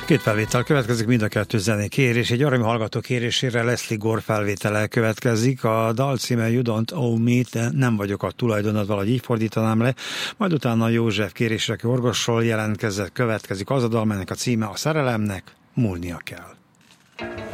Két felvétel következik, mind a kettő zené kérés. Egy arany hallgató kérésére Leslie Gore felvétele következik. A dal címe You Don't Owe Me, de nem vagyok a tulajdonod, valahogy így fordítanám le. Majd utána József kérésre, aki orvosról jelentkezett, következik az a dal, melynek a címe A szerelemnek múlnia kell.